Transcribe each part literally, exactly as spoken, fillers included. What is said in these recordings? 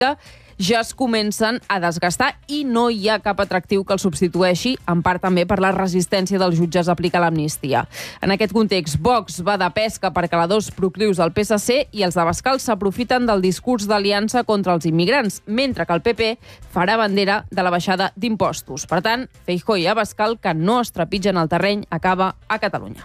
ja es comencen a desgastar i no hi ha cap atractiu que el substitueixi, en part també per la resistència dels jutges a aplicar l'amnistia. En aquest context, Vox va de pesca per caladors proclius al P S C i els d'Abascal s'aprofiten del discurs d'aliança contra els immigrants, mentre que el P P farà bandera de la baixada d'impostos. Per tant, Feijóo i Abascal, que no es trepitgen el terreny, acaba a Catalunya.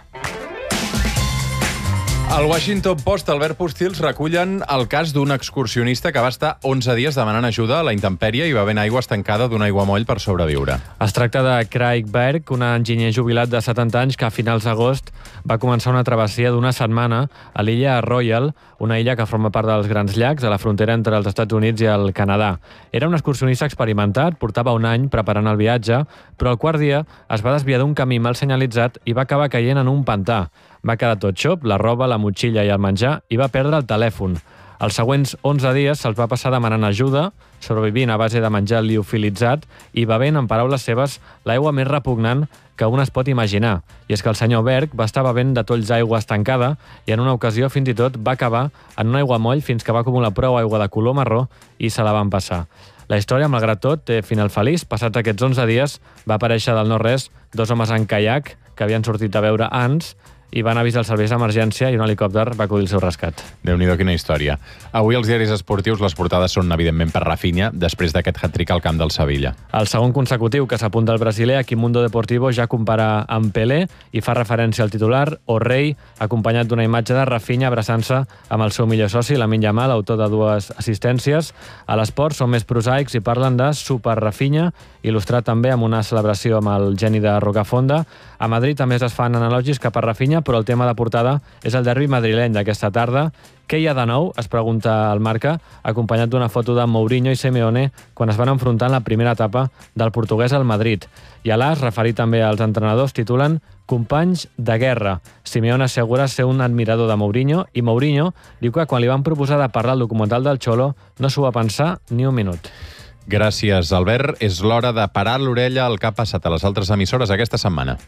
El Washington Post, Albert Postils, recullen el cas d'un excursionista que va estar onze dies demanant ajuda a la intempèrie i bevent aigua estancada d'un aiguamoll per sobreviure. Es tracta de Craig Berg, un enginyer jubilat de setanta anys que a finals d'agost va començar una travessia d'una setmana a l'illa Royal, una illa que forma part dels Grans Llacs, a la frontera entre els Estats Units i el Canadà. Era un excursionista experimentat, portava un any preparant el viatge, però el quart dia es va desviar d'un camí mal senyalitzat i va acabar caient en un pantà. Va quedar tot xop, la roba, la motxilla i el menjar, i va perdre el telèfon. Els següents onze dies se'ls va passar demanant ajuda, sobrevivint a base de menjar liofilitzat i bevent, en paraules seves, l'aigua més repugnant que un es pot imaginar. I és que el senyor Berg va estar bevent de tolls d'aigua estancada i en una ocasió fins i tot va acabar en un aiguamoll fins que va acumular prou aigua de color marró i se la van passar. La història, malgrat tot, té final feliç. Passats aquests onze dies va aparèixer del no-res dos homes en caiac que havien sortit a veure ants i van avisar els serveis d'emergència i un helicòpter va acudir el seu rescat. Déu-n'hi-do, quina història. Avui els diaris esportius, les portades són evidentment per Rafinha, després d'aquest hat-trick al camp del Sevilla. El segon consecutiu que s'apunta al brasiler, aquí Mundo Deportivo ja compara amb Pelé i fa referència al titular, o rei, acompanyat d'una imatge de Rafinha abraçant-se amb el seu millor soci, Lamine Yamal, autor de dues assistències. A l'esport són més prosaics i parlen de Super Rafinha, il·lustrat també amb una celebració amb el geni de Rocafonda. A Madrid també es fan analògics cap a Rafinha, però el tema de portada és el derbi madrileny d'aquesta tarda. Què hi ha de nou? Es pregunta el Marca, acompanyat d'una foto de Mourinho i Simeone quan es van enfrontar en la primera etapa del portuguès al Madrid. I a l'As, referit també als entrenadors, titulen Companys de guerra. Simeone assegura ser un admirador de Mourinho i Mourinho diu que quan li van proposar de parlar al documental del Cholo no s'ho va pensar ni un minut. Gràcies, Albert. És l'hora de parar l'orella al que ha passat a les altres emissores aquesta setmana.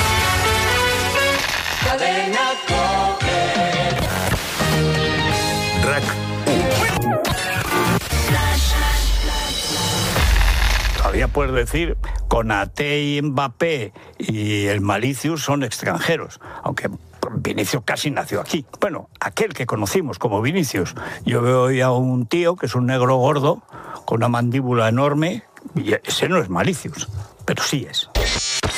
Todavía puedes decir, Konaté y Mbappé y el Malicius son extranjeros, aunque Vinicius casi nació aquí. Bueno, aquel que conocimos como Vinicius. Yo veo hoy a un tío que es un negro gordo, con una mandíbula enorme, y ese no es Malicius, pero sí es.